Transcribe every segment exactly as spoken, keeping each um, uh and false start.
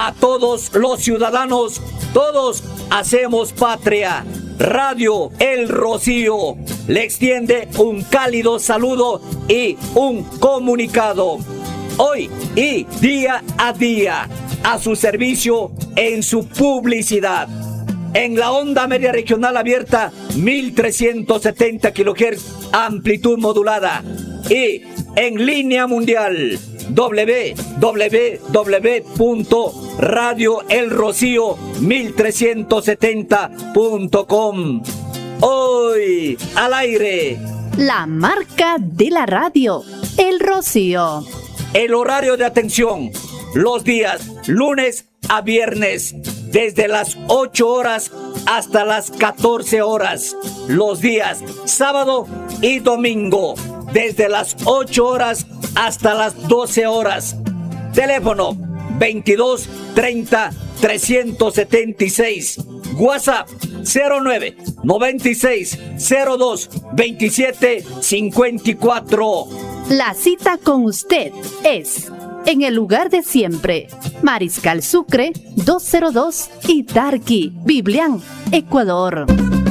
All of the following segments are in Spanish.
a todos los ciudadanos, todos hacemos patria. Radio El Rocío le extiende un cálido saludo y un comunicado. Hoy y día a día, a su servicio en su publicidad. En la onda media regional abierta, mil trescientos setenta kilohertz, amplitud modulada. Y en línea mundial, doble u doble u doble u punto radio el rocío mil trescientos setenta punto com. Hoy al aire, la marca de la radio, El Rocío. El horario de atención, los días lunes a viernes, desde las ocho horas hasta las catorce horas. Los días sábado y domingo, desde las ocho horas hasta las doce horas. Teléfono veintidós treinta trescientos setenta y seis. WhatsApp cero nueve noventa y seis cero dos veintisiete cincuenta y cuatro. La cita con usted es en el lugar de siempre, Mariscal Sucre doscientos dos y Tarqui, Biblián, Ecuador.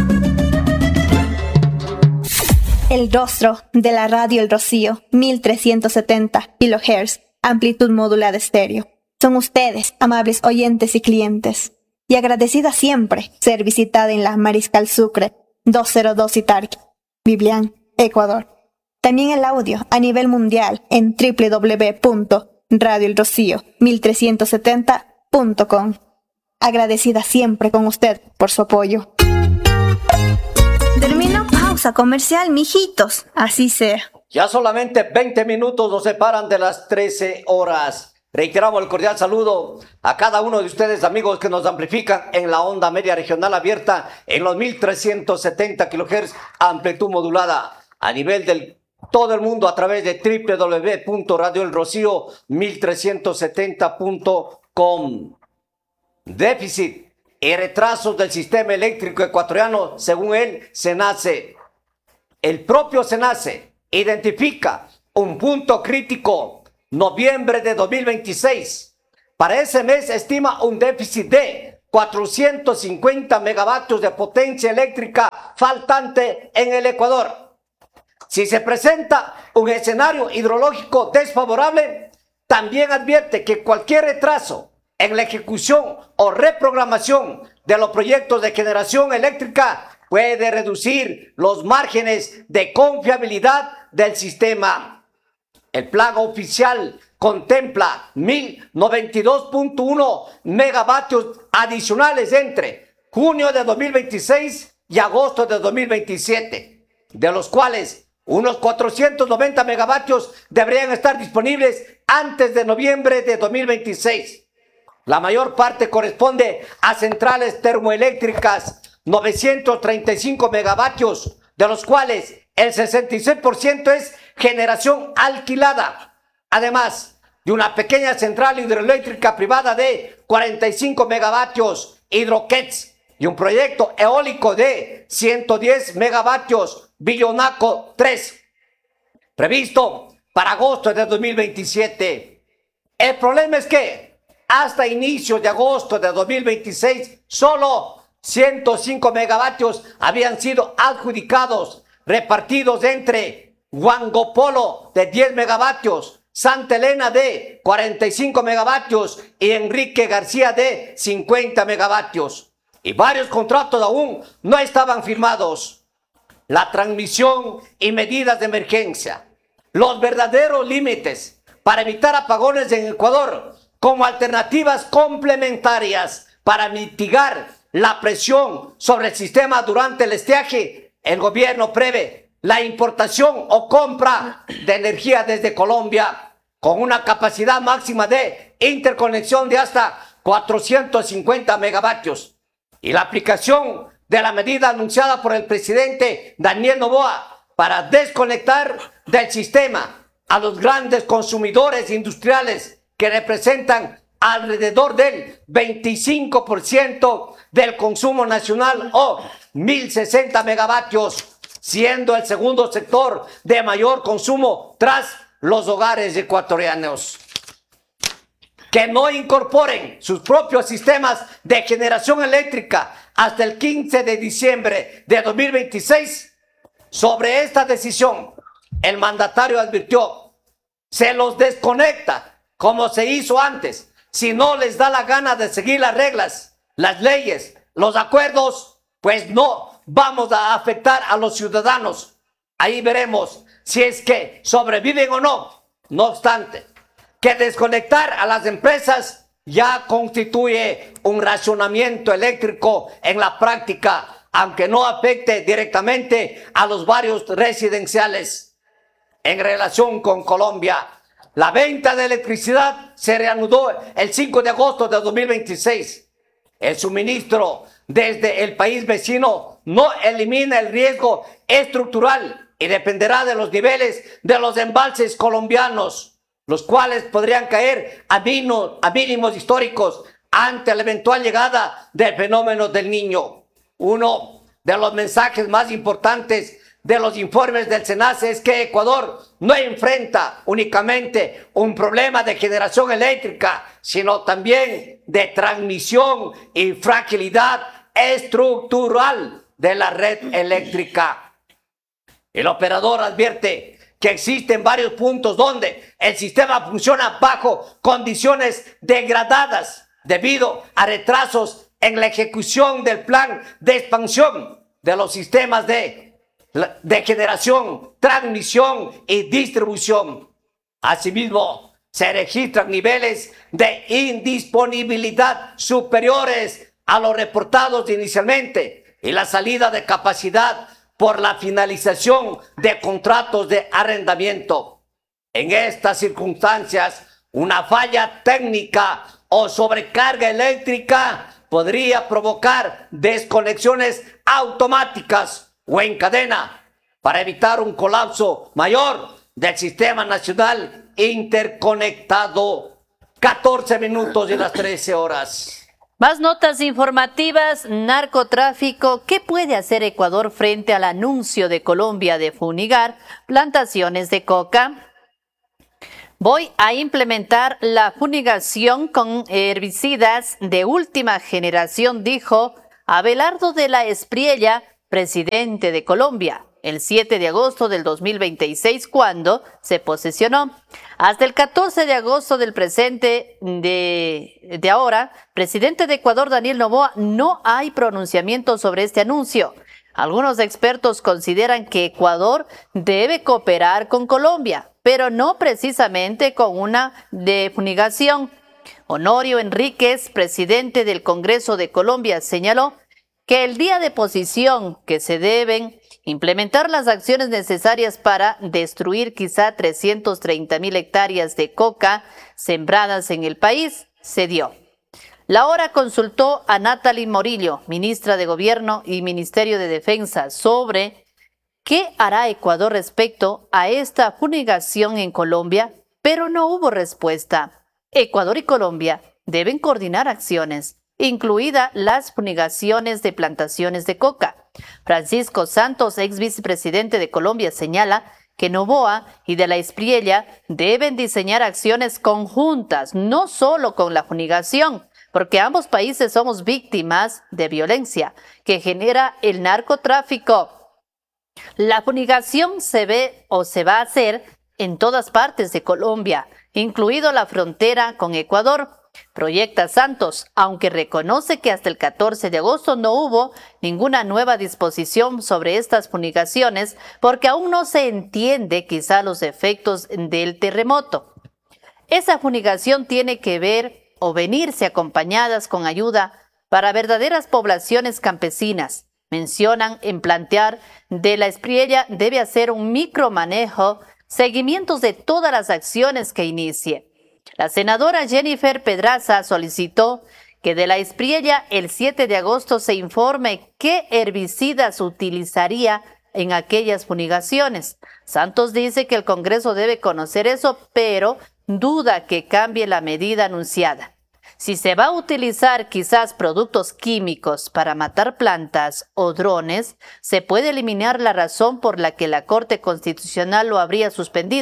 El rostro de la radio El Rocío, mil trescientos setenta kilohertz, amplitud modulada estéreo. Son ustedes, amables oyentes y clientes, y agradecida siempre ser visitada en la Mariscal Sucre doscientos dos y Tarqui, Biblián, Ecuador. También el audio a nivel mundial en doble u doble u doble u punto radio el rocío mil trescientos setenta punto com. Agradecida siempre con usted por su apoyo. Termino pausa comercial, mijitos, así sea. Ya solamente veinte minutos nos separan de las trece horas. Reiteramos el cordial saludo a cada uno de ustedes, amigos, que nos amplifican en la onda media regional abierta en los mil trescientos setenta kilohertz, amplitud modulada a nivel del todo el mundo a través de doble u doble u doble u punto radio el rocío mil trescientos setenta punto com. Déficit y retrasos del sistema eléctrico ecuatoriano, según el SENACE. El propio SENACE identifica un punto crítico, noviembre de dos mil veintiséis. Para ese mes estima un déficit de cuatrocientos cincuenta megavatios de potencia eléctrica faltante en el Ecuador. Si se presenta un escenario hidrológico desfavorable, también advierte que cualquier retraso en la ejecución o reprogramación de los proyectos de generación eléctrica puede reducir los márgenes de confiabilidad del sistema. El plan oficial contempla mil noventa y dos punto uno megavatios adicionales entre junio de dos mil veintiséis y agosto de dos mil veintisiete, de los cuales unos cuatrocientos noventa megavatios deberían estar disponibles antes de noviembre de dos mil veintiséis. La mayor parte corresponde a centrales termoeléctricas, novecientos treinta y cinco megavatios, de los cuales el sesenta y seis por ciento es generación alquilada. Además de una pequeña central hidroeléctrica privada de cuarenta y cinco megavatios, Hidroquets, y un proyecto eólico de ciento diez megavatios, Billonaco tres, previsto para agosto de dos mil veintisiete. El problema es que hasta inicios de agosto de dos mil veintiséis, solo ciento cinco megavatios habían sido adjudicados, repartidos entre Huangopolo de diez megavatios, Santa Elena de cuarenta y cinco megavatios y Enrique García de cincuenta megavatios. Y varios contratos aún no estaban firmados. La transmisión y medidas de emergencia, los verdaderos límites para evitar apagones en Ecuador como alternativas complementarias para mitigar la presión sobre el sistema durante el estiaje. El gobierno prevé la importación o compra de energía desde Colombia con una capacidad máxima de interconexión de hasta cuatrocientos cincuenta megavatios y la aplicación de la medida anunciada por el presidente Daniel Noboa para desconectar del sistema a los grandes consumidores industriales que representan alrededor del veinticinco por ciento del consumo nacional o mil sesenta megavatios, siendo el segundo sector de mayor consumo tras los hogares ecuatorianos. que no incorporen sus propios sistemas de generación eléctrica hasta el quince de diciembre de dos mil veintiséis. Sobre esta decisión, el mandatario advirtió: se los desconecta como se hizo antes. Si no les da la gana de seguir las reglas, las leyes, los acuerdos, pues no vamos a afectar a los ciudadanos. Ahí veremos si es que sobreviven o no. No obstante, que desconectar a las empresas ya constituye un racionamiento eléctrico en la práctica, aunque no afecte directamente a los barrios residenciales. En relación con Colombia, la venta de electricidad se reanudó el cinco de agosto de dos mil veintiséis. El suministro desde el país vecino no elimina el riesgo estructural y dependerá de los niveles de los embalses colombianos, los cuales podrían caer a, vino, a mínimos históricos ante la eventual llegada del fenómeno del Niño. Uno de los mensajes más importantes de los informes del SENACE es que Ecuador no enfrenta únicamente un problema de generación eléctrica, sino también de transmisión y fragilidad estructural de la red eléctrica. El operador advierte que existen varios puntos donde el sistema funciona bajo condiciones degradadas debido a retrasos en la ejecución del plan de expansión de los sistemas de de generación, transmisión y distribución. Asimismo, se registran niveles de indisponibilidad superiores a los reportados inicialmente y la salida de capacidad por la finalización de contratos de arrendamiento. En estas circunstancias, una falla técnica o sobrecarga eléctrica podría provocar desconexiones automáticas o en cadena para evitar un colapso mayor del sistema nacional interconectado. catorce minutos y las trece horas. Más notas informativas. Narcotráfico. ¿Qué puede hacer Ecuador frente al anuncio de Colombia de fumigar plantaciones de coca? Voy a implementar la fumigación con herbicidas de última generación, dijo Abelardo de la Espriella, presidente de Colombia, el siete de agosto del dos mil veintiséis, cuando se posesionó. Hasta el catorce de agosto del presente de, de ahora, presidente de Ecuador, Daniel Noboa, no hay pronunciamiento sobre este anuncio. Algunos expertos consideran que Ecuador debe cooperar con Colombia, pero no precisamente con una defumigación. Honorio Enríquez, presidente del Congreso de Colombia, señaló que el día de posición que se deben implementar las acciones necesarias para destruir quizá trescientas treinta mil hectáreas de coca sembradas en el país se dio. La hora consultó a Natalie Morillo, ministra de Gobierno y Ministerio de Defensa, sobre qué hará Ecuador respecto a esta fumigación en Colombia, pero no hubo respuesta. Ecuador y Colombia deben coordinar acciones, incluida las fumigaciones de plantaciones de coca. Francisco Santos, ex vicepresidente de Colombia, señala que Noboa y de la Espriella deben diseñar acciones conjuntas, no solo con la fumigación, porque ambos países somos víctimas de violencia que genera el narcotráfico. La fumigación se ve o se va a hacer en todas partes de Colombia, incluido la frontera con Ecuador, proyecta Santos, aunque reconoce que hasta el catorce de agosto no hubo ninguna nueva disposición sobre estas fumigaciones porque aún no se entiende quizá los efectos del terremoto. Esa fumigación tiene que ver o venirse acompañadas con ayuda para verdaderas poblaciones campesinas. Mencionan en plantear de la Espriella debe hacer un micromanejo, seguimientos de todas las acciones que inicie. La senadora Jennifer Pedraza solicitó que de la Espriella el siete de agosto se informe qué herbicidas utilizaría en aquellas fumigaciones. Santos dice que el Congreso debe conocer eso, pero duda que cambie la medida anunciada. Si se va a utilizar quizás productos químicos para matar plantas o drones, se puede eliminar la razón por la que la Corte Constitucional lo habría suspendido,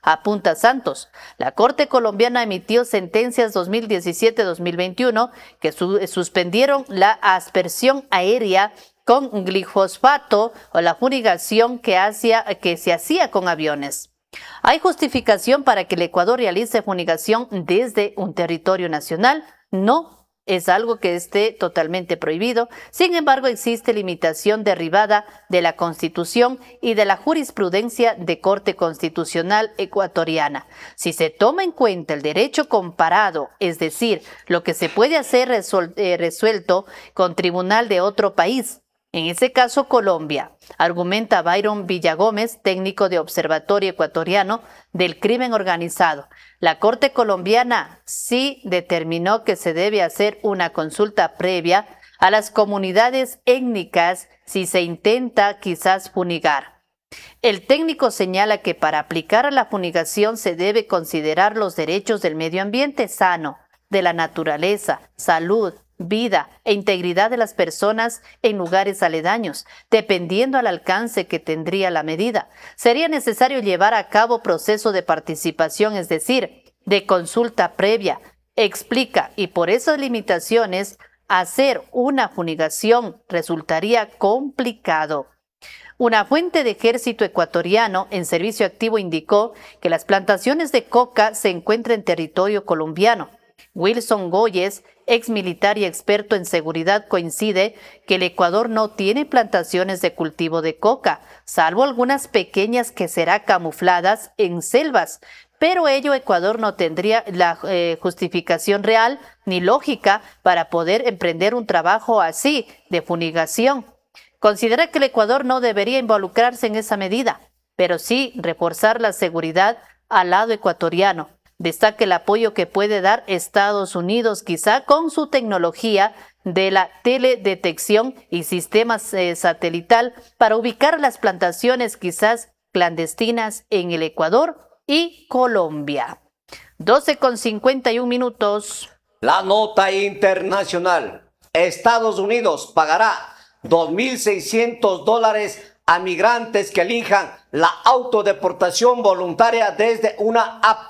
apunta Santos. La Corte colombiana emitió sentencias dos mil diecisiete dos mil veintiuno que su suspendieron la aspersión aérea con glifosfato o la fumigación que, hacía, que se hacía con aviones. ¿Hay justificación para que el Ecuador realice fumigación desde un territorio nacional? No. Es algo que esté totalmente prohibido. Sin embargo, existe limitación derivada de la Constitución y de la jurisprudencia de Corte Constitucional ecuatoriana. Si se toma en cuenta el derecho comparado, es decir, lo que se puede hacer resuel- eh, resuelto con tribunal de otro país, en ese caso Colombia, argumenta Byron Villagómez, técnico de Observatorio Ecuatoriano del Crimen Organizado. La Corte colombiana sí determinó que se debe hacer una consulta previa a las comunidades étnicas si se intenta quizás fumigar. El técnico señala que para aplicar a la fumigación se debe considerar los derechos del medio ambiente sano, de la naturaleza, salud, vida e integridad de las personas en lugares aledaños, dependiendo al alcance que tendría la medida. Sería necesario llevar a cabo proceso de participación, es decir, de consulta previa, explica, y por esas limitaciones, hacer una fumigación resultaría complicado. Una fuente de ejército ecuatoriano en servicio activo indicó que las plantaciones de coca se encuentran en territorio colombiano. Wilson Goyes, ex militar y experto en seguridad, coincide que el Ecuador no tiene plantaciones de cultivo de coca, salvo algunas pequeñas que serán camufladas en selvas, pero ello Ecuador no tendría la eh, justificación real ni lógica para poder emprender un trabajo así de fumigación. Considera que el Ecuador no debería involucrarse en esa medida, pero sí reforzar la seguridad al lado ecuatoriano. Destaca el apoyo que puede dar Estados Unidos, quizá con su tecnología de la teledetección y sistemas eh, satelital para ubicar las plantaciones quizás clandestinas en el Ecuador y Colombia. doce con cincuenta y un minutos. La nota internacional. Estados Unidos pagará dos mil seiscientos dólares a migrantes que elijan la autodeportación voluntaria desde una app.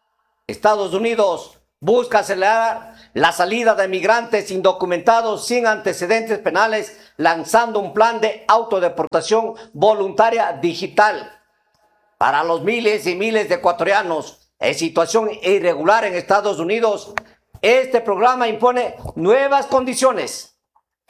Estados Unidos busca acelerar la salida de migrantes indocumentados sin antecedentes penales, lanzando un plan de autodeportación voluntaria digital. Para los miles y miles de ecuatorianos en situación irregular en Estados Unidos, este programa impone nuevas condiciones.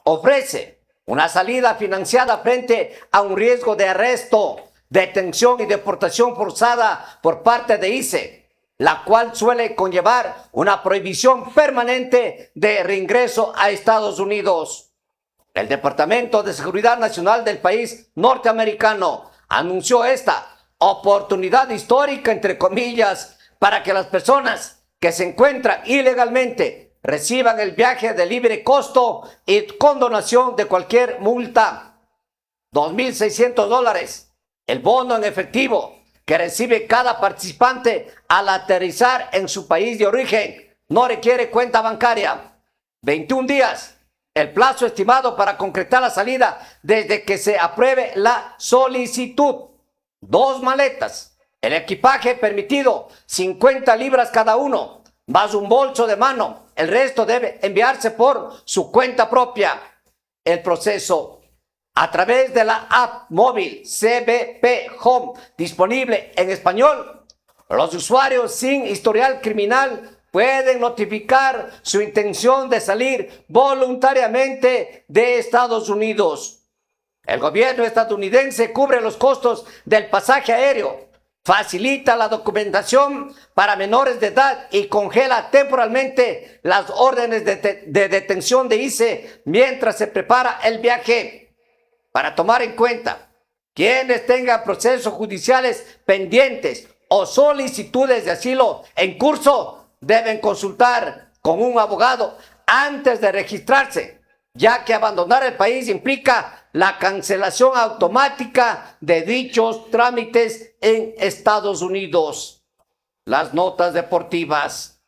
Ofrece una salida financiada frente a un riesgo de arresto, detención y deportación forzada por parte de I C E, la cual suele conllevar una prohibición permanente de reingreso a Estados Unidos. El Departamento de Seguridad Nacional del país norteamericano anunció esta oportunidad histórica, entre comillas, para que las personas que se encuentran ilegalmente reciban el viaje de libre costo y condonación de cualquier multa. dos mil seiscientos dólares, el bono en efectivo que recibe cada participante al aterrizar en su país de origen. No requiere cuenta bancaria. veintiún días, el plazo estimado para concretar la salida desde que se apruebe la solicitud. Dos maletas, el equipaje permitido, cincuenta libras cada uno, más un bolso de mano. El resto debe enviarse por su cuenta propia. El proceso a través de la app móvil C B P Home, disponible en español. Los usuarios sin historial criminal pueden notificar su intención de salir voluntariamente de Estados Unidos. El gobierno estadounidense cubre los costos del pasaje aéreo, facilita la documentación para menores de edad y congela temporalmente las órdenes de, de, de detención de I C E mientras se prepara el viaje. Para tomar en cuenta, quienes tengan procesos judiciales pendientes o solicitudes de asilo en curso deben consultar con un abogado antes de registrarse, ya que abandonar el país implica la cancelación automática de dichos trámites en Estados Unidos. Las notas deportivas.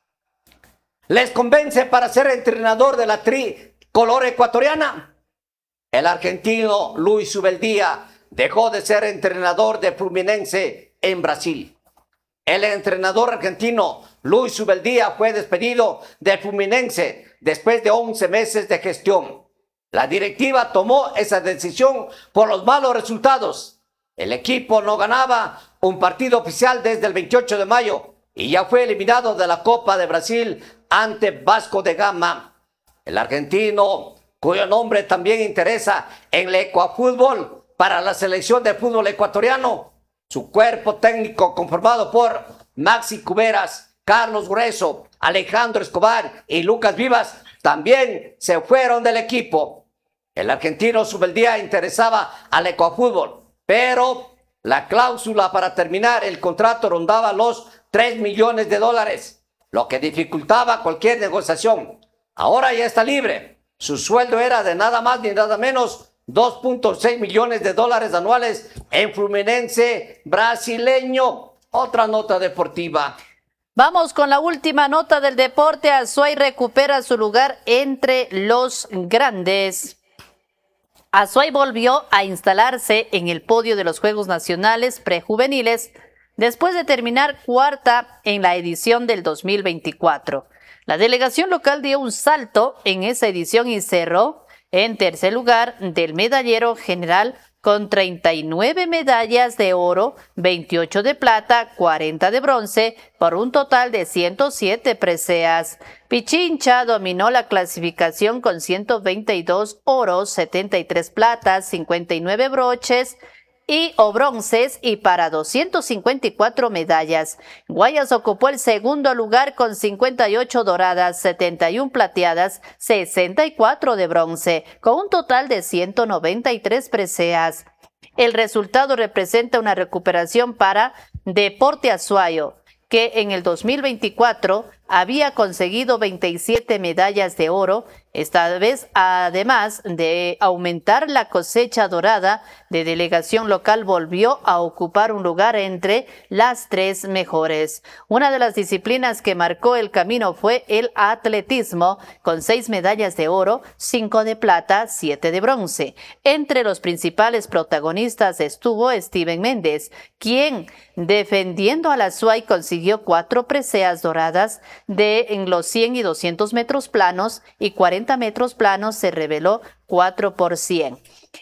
¿Les convence para ser entrenador de la tricolor ecuatoriana? El argentino Luis Ubeldía dejó de ser entrenador de Fluminense en Brasil. el entrenador argentino Luis Subeldía fue despedido del Fluminense después de once meses de gestión. La directiva tomó esa decisión por los malos resultados. El equipo no ganaba un partido oficial desde el veintiocho de mayo y ya fue eliminado de la Copa de Brasil ante Vasco da Gama. El argentino, cuyo nombre también interesa en el Ecuafútbol para la selección de fútbol ecuatoriano, su cuerpo técnico conformado por Maxi Cuberas, Carlos Grueso, Alejandro Escobar y Lucas Vivas también se fueron del equipo. El argentino Subeldía interesaba al Ecuafútbol, pero la cláusula para terminar el contrato rondaba los tres millones de dólares, lo que dificultaba cualquier negociación. Ahora ya está libre. Su sueldo era de nada más ni nada menos dos punto seis millones de dólares anuales en Fluminense brasileño. Otra nota deportiva. Vamos con la última nota del deporte. Azuay recupera su lugar entre los grandes. Azuay volvió a instalarse en el podio de los Juegos Nacionales Prejuveniles después de terminar cuarta en la edición del dos mil veinticuatro. La delegación local dio un salto en esa edición y cerró en tercer lugar del medallero general con treinta y nueve medallas de oro, veintiocho de plata, cuarenta de bronce, por un total de ciento siete preseas. Pichincha dominó la clasificación con ciento veintidós oros, setenta y tres platas, cincuenta y nueve broches y o bronces y para doscientas cincuenta y cuatro medallas. Guayas ocupó el segundo lugar con cincuenta y ocho doradas, setenta y una plateadas, sesenta y cuatro de bronce, con un total de ciento noventa y tres preseas. El resultado representa una recuperación para Deporte Azuayo, que en el dos mil veinticuatro había conseguido veintisiete medallas de oro, esta vez además de aumentar la cosecha dorada de delegación local volvió a ocupar un lugar entre las tres mejores. Una de las disciplinas que marcó el camino fue el atletismo, con seis medallas de oro, cinco de plata, siete de bronce. Entre los principales protagonistas estuvo Steven Méndez, quien defendiendo a la Azuay consiguió cuatro preseas doradas de en los cien y doscientos metros planos y cuarenta metros planos se reveló cuatro por cien.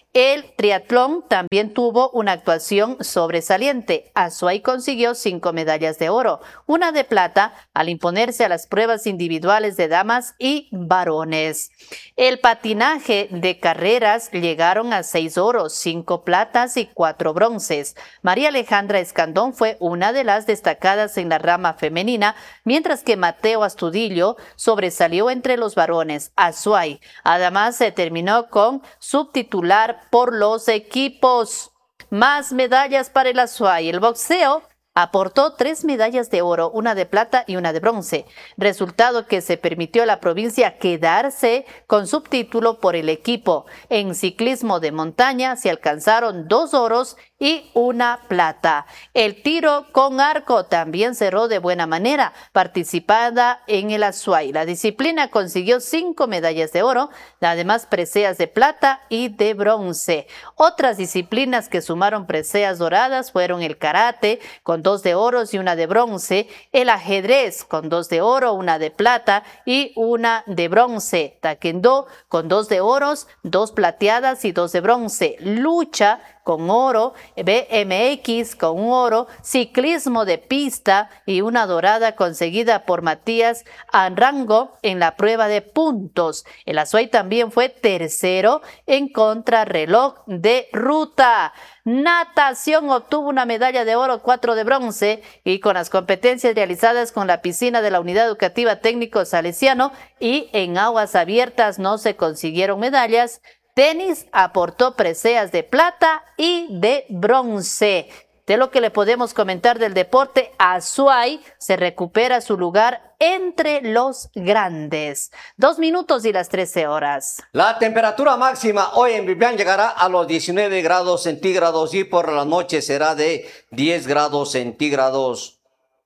El triatlón también tuvo una actuación sobresaliente. Azuay consiguió cinco medallas de oro, una de plata al imponerse a las pruebas individuales de damas y varones. El patinaje de carreras llegaron a seis oros, cinco platas y cuatro bronces. María Alejandra Escandón fue una de las destacadas en la rama femenina, mientras que Mateo Astudillo sobresalió entre los varones. Azuay además se terminó con subtitular por los equipos. Más medallas para el Azuay. El boxeo aportó tres medallas de oro, una de plata y una de bronce, resultado que se permitió a la provincia quedarse con subtítulo por el equipo. En ciclismo de montaña se alcanzaron dos oros y una plata. El tiro con arco también cerró de buena manera, participada en el Azuay. La disciplina consiguió cinco medallas de oro, además preseas de plata y de bronce. Otras disciplinas que sumaron preseas doradas fueron el karate, con dos de oro y una de bronce, el ajedrez, con dos de oro, una de plata y una de bronce, taekwondo, con dos de oros, dos plateadas y dos de bronce, lucha, con oro, B M X con un oro, ciclismo de pista y una dorada conseguida por Matías Anrango en la prueba de puntos. El Azuay también fue tercero en contrarreloj de ruta. Natación obtuvo una medalla de oro, cuatro de bronce, y con las competencias realizadas con la piscina de la Unidad Educativa Técnico Salesiano y en aguas abiertas no se consiguieron medallas. Tenis aportó preseas de plata y de bronce. De lo que le podemos comentar del deporte, Azuay se recupera su lugar entre los grandes. Dos minutos y las trece horas. La temperatura máxima hoy en Biblián llegará a los diecinueve grados centígrados y por la noche será de diez grados centígrados.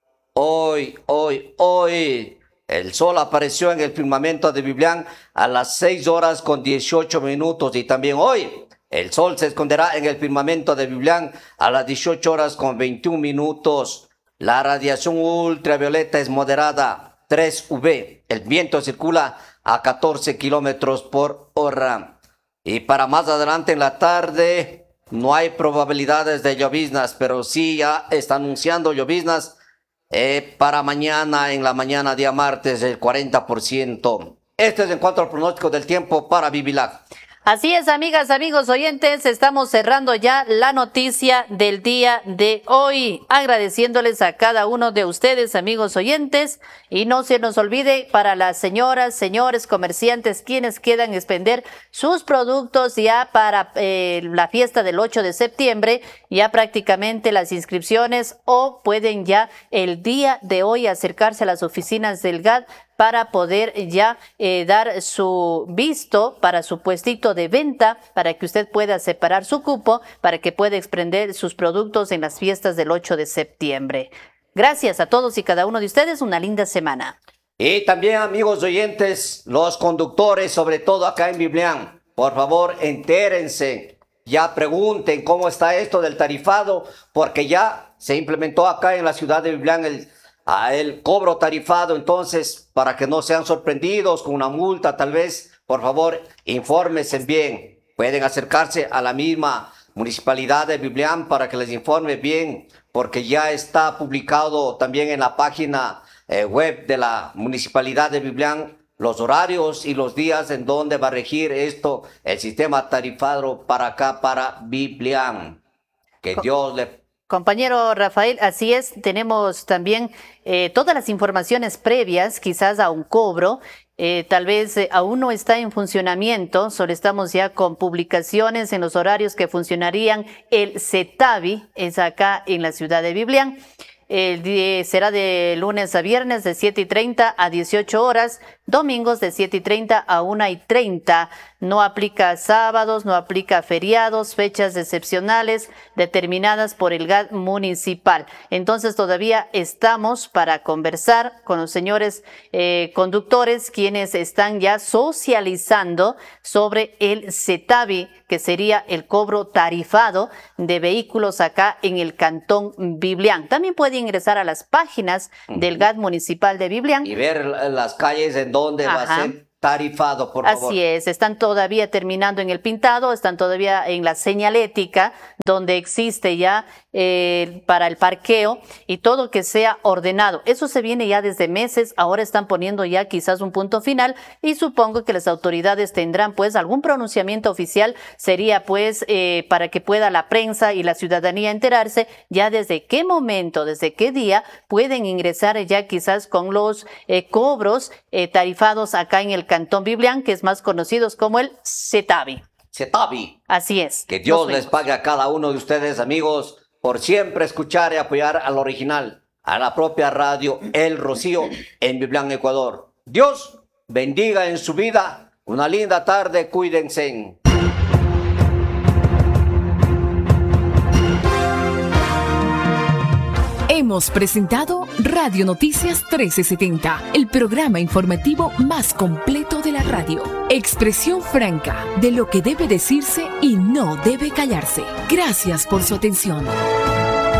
Hoy, hoy, hoy. El sol apareció en el firmamento de Biblián a las seis horas con dieciocho minutos y también hoy el sol se esconderá en el firmamento de Biblián a las dieciocho horas con veintiún minutos. La radiación ultravioleta es moderada, tres U V. El viento circula a catorce kilómetros por hora. Y para más adelante en la tarde no hay probabilidades de lloviznas, pero sí ya está anunciando lloviznas eh, para mañana, en la mañana día martes, el cuarenta por ciento. Este es en cuanto al pronóstico del tiempo para Bibilac. Así es, amigas, amigos oyentes, estamos cerrando ya la noticia del día de hoy, agradeciéndoles a cada uno de ustedes, amigos oyentes, y no se nos olvide para las señoras, señores, comerciantes, quienes quieran expender sus productos ya para eh, la fiesta del ocho de septiembre, ya prácticamente las inscripciones, o pueden ya el día de hoy acercarse a las oficinas del G A D para poder ya eh, dar su visto para su puestito de venta, para que usted pueda separar su cupo, para que pueda expender sus productos en las fiestas del ocho de septiembre. Gracias a todos y cada uno de ustedes, una linda semana. Y también, amigos oyentes, los conductores, sobre todo acá en Biblián, por favor, entérense, ya pregunten cómo está esto del tarifado, porque ya se implementó acá en la ciudad de Biblián el a el cobro tarifado. Entonces, para que no sean sorprendidos con una multa, tal vez, por favor, infórmense bien. Pueden acercarse a la misma municipalidad de Biblián para que les informe bien, porque ya está publicado también en la página eh, web de la municipalidad de Biblián los horarios y los días en donde va a regir esto, el sistema tarifado para acá, para Biblián. Que Dios le Compañero Rafael, así es, tenemos también eh, todas las informaciones previas, quizás a un cobro, eh, tal vez eh, aún no está en funcionamiento, solo estamos ya con publicaciones en los horarios que funcionarían. El CETAVI es acá en la ciudad de Biblián. El día será de lunes a viernes de siete y treinta a dieciocho horas, domingos de siete y treinta a una y treinta. No aplica sábados, no aplica feriados, fechas excepcionales determinadas por el G A D municipal. Entonces todavía estamos para conversar con los señores eh, conductores, quienes están ya socializando sobre el CETAVI, que sería el cobro tarifado de vehículos acá en el Cantón Biblián. También puede ingresar a las páginas del G A D municipal de Biblián y ver las calles en donde Ajá. va a ser tarifado, por favor. Así es, están todavía terminando en el pintado, están todavía en la señalética, donde existe ya eh, para el parqueo y todo que sea ordenado. Eso se viene ya desde meses, ahora están poniendo ya quizás un punto final y supongo que las autoridades tendrán pues algún pronunciamiento oficial, sería pues eh, para que pueda la prensa y la ciudadanía enterarse ya desde qué momento, desde qué día pueden ingresar ya quizás con los eh, cobros eh, tarifados acá en el Cantón Biblián, que es más conocidos como el CETAVI. CETAVI. Así es. Que Dios les pague a cada uno de ustedes, amigos, por siempre escuchar y apoyar al original, a la propia radio El Rocío en Biblián, Ecuador. Dios bendiga en su vida. Una linda tarde, cuídense. Hemos presentado Radio Noticias trece setenta, el programa informativo más completo de la radio. Expresión franca de lo que debe decirse y no debe callarse. Gracias por su atención.